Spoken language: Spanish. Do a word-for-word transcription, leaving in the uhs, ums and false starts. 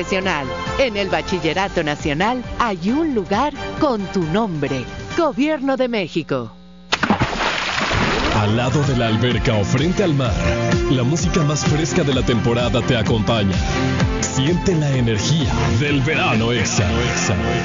profesional. En el Bachillerato Nacional hay un lugar con tu nombre. Gobierno de México. Al lado de la alberca o frente al mar, la música más fresca de la temporada te acompaña. Siente la energía del verano Exa.